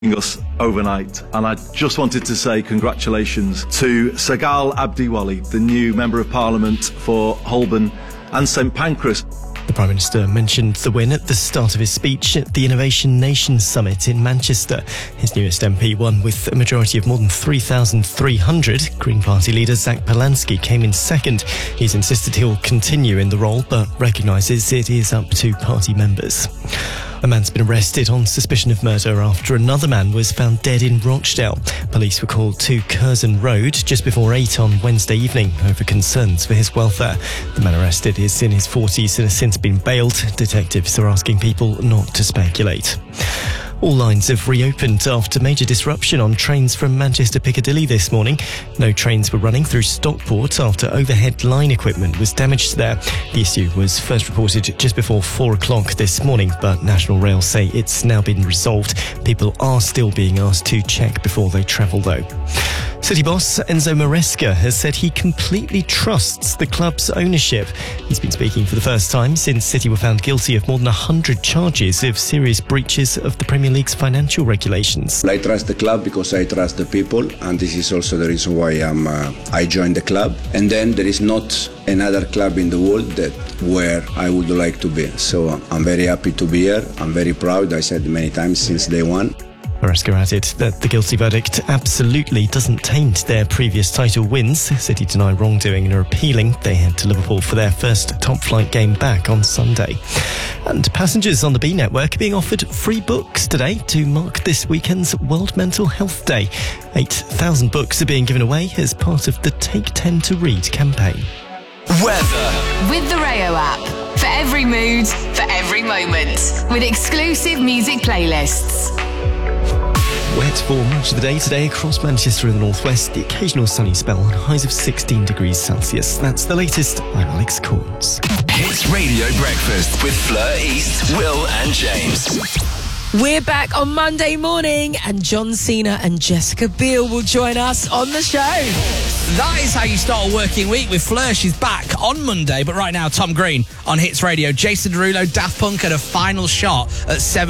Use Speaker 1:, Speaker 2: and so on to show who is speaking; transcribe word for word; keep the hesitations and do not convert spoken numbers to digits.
Speaker 1: us overnight, and I just wanted to say congratulations to Sagal Abdiwali, the new Member of Parliament for Holborn and St Pancras.
Speaker 2: The Prime Minister mentioned the win at the start of his speech at the Innovation Nation Summit in Manchester. His newest M P won with a majority of more than three thousand three hundred. Green Party leader Zach Polanski came in second. He's insisted he'll continue in the role, but recognises it is up to party members. A man's been arrested on suspicion of murder after another man was found dead in Rochdale. Police were called to Curzon Road just before eight on Wednesday evening over concerns for his welfare. The man arrested is in his forties and has since been bailed. Detectives are asking people not to speculate. All lines have reopened after major disruption on trains from Manchester Piccadilly this morning. No trains were running through Stockport after overhead line equipment was damaged there. The issue was first reported just before four o'clock this morning, but National Rail say it's now been resolved. People are still being asked to check before they travel though. City boss Enzo Maresca has said he completely trusts the club's ownership. He's been speaking for the first time since City were found guilty of more than one hundred charges of serious breaches of the Premier League's financial regulations.
Speaker 3: I trust the club because I trust the people, and this is also the reason why I'm, uh, I joined the club. And then there is not another club in the world that where I would like to be. So uh, I'm very happy to be here. I'm very proud. I said many times since day one.
Speaker 2: Maresca added that the guilty verdict absolutely doesn't taint their previous title wins. City deny wrongdoing and are appealing. They head to Liverpool for their first top-flight game back on Sunday. And passengers on the B Network are being offered free books today to mark this weekend's World Mental Health Day. eight thousand books are being given away as part of the Take ten to Read campaign.
Speaker 4: Weather.
Speaker 5: With the Rayo app. For every mood, for every moment. With exclusive music playlists.
Speaker 2: Wet for much of the day today across Manchester and the northwest. The occasional sunny spell and highs of sixteen degrees Celsius. That's the latest. I'm Alex Corns.
Speaker 4: Hits Radio Breakfast with Fleur East, Will and James.
Speaker 6: We're back on Monday morning and John Cena and Jessica Biel will join us on the show.
Speaker 7: That is how you start a working week with Fleur. She's back on Monday, but right now Tom Green on Hits Radio. Jason Derulo, Daft Punk at a final shot at seven.